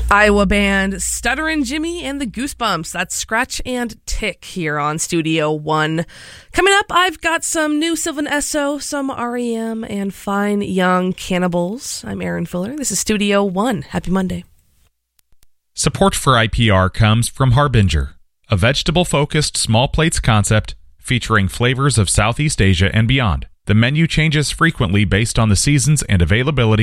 Iowa band Stutterin' Jimmy and the Goosebumps. That's Scratch and Tick here on Studio One. Coming up, I've got some new Sylvan Esso, some REM, and Fine Young Cannibals. I'm Aaron Fuller. This is Studio One. Happy Monday. Support for IPR comes from Harbinger, a vegetable-focused small plates concept featuring flavors of Southeast Asia and beyond. The menu changes frequently based on the seasons and availability